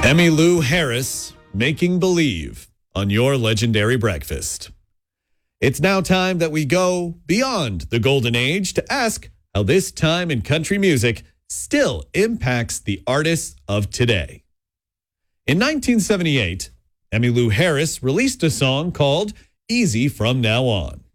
Emmylou Harris, Making Believe, on your legendary breakfast. It's now time that we go beyond the golden age to ask how this time in country music still impacts the artists of today. In 1978, Emmylou Harris released a song called Easy From Now On.